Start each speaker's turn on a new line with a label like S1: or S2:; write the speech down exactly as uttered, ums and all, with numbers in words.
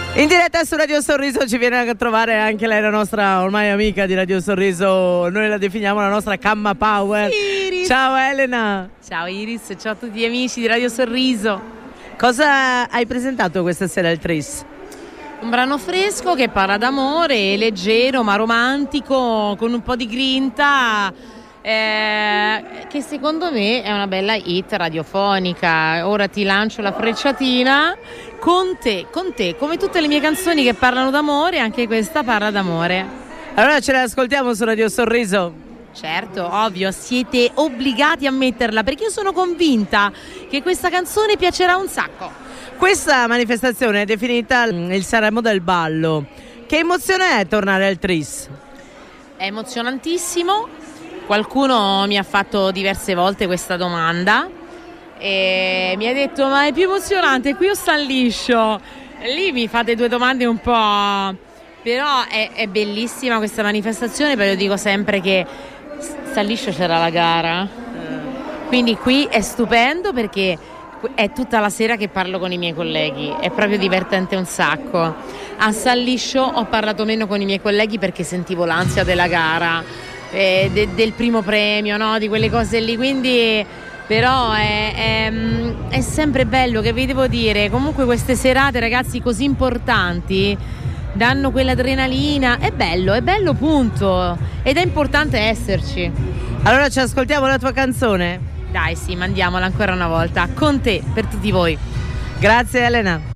S1: In diretta su Radio Sorriso ci viene a trovare anche lei, la nostra ormai amica di Radio Sorriso, noi la definiamo la nostra Camma Power.
S2: Iris.
S1: Ciao Elena.
S2: Ciao Iris, ciao a tutti gli amici di Radio Sorriso.
S1: Cosa hai presentato questa sera al Tris?
S2: Un brano fresco che parla d'amore, leggero ma romantico, con un po' di grinta, eh, che secondo me è una bella hit radiofonica. Ora ti lancio la frecciatina. Con te, con te, come tutte le mie canzoni che parlano d'amore, anche questa parla d'amore.
S1: Allora ce la ascoltiamo su Radio Sorriso.
S2: Certo, ovvio, siete obbligati a metterla perché io sono convinta che questa canzone piacerà un sacco.
S1: Questa manifestazione è definita il Sanremo del ballo. Che emozione è tornare al Tris?
S2: È emozionantissimo. Qualcuno mi ha fatto diverse volte questa domanda e mi ha detto: ma è più emozionante qui o San Liscio? E lì mi fate due domande un po', però è, è bellissima questa manifestazione, perché io dico sempre che San Liscio c'era la gara, quindi qui è stupendo perché è tutta la sera che parlo con i miei colleghi, è proprio divertente un sacco. A San Liscio ho parlato meno con i miei colleghi perché sentivo l'ansia della gara, eh, de, del primo premio, no? Di quelle cose lì, quindi però è, è, è sempre bello, che vi devo dire, comunque queste serate, ragazzi, così importanti danno quell'adrenalina, è bello, è bello punto, ed è importante esserci.
S1: Allora ci ascoltiamo la tua canzone?
S2: Dai, sì, mandiamola ancora una volta, Con te, per tutti voi.
S1: Grazie Elena.